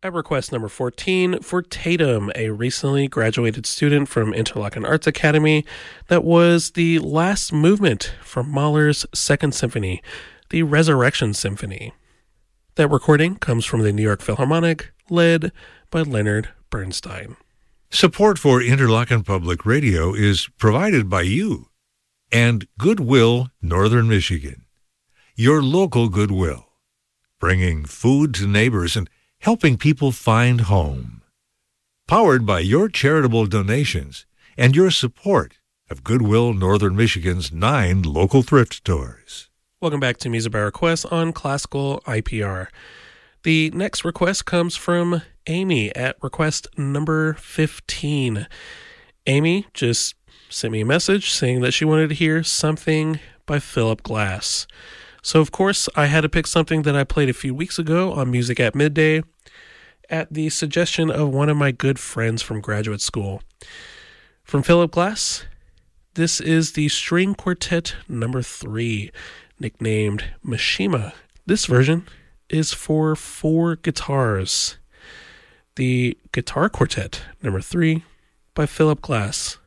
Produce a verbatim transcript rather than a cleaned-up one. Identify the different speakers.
Speaker 1: At request number fourteen for Tatum, a recently graduated student from Interlochen Arts Academy, that was the last movement from Mahler's Second Symphony, the Resurrection Symphony. That recording comes from the New York Philharmonic, led by Leonard Bernstein.
Speaker 2: Support for Interlochen Public Radio is provided by you and Goodwill Northern Michigan, your local Goodwill, bringing food to neighbors and helping people find home. Powered by your charitable donations and your support of Goodwill Northern Michigan's nine local thrift stores.
Speaker 1: Welcome back to Music by Request on Classical I P R. The next request comes from Amy at request number fifteen. Amy just sent me a message saying that she wanted to hear something by Philip Glass. So, of course, I had to pick something that I played a few weeks ago on Music at Midday at the suggestion of one of my good friends from graduate school. From Philip Glass, this is the String Quartet number three, nicknamed Mishima. This version is for four guitars. The Guitar Quartet number three by Philip Glass.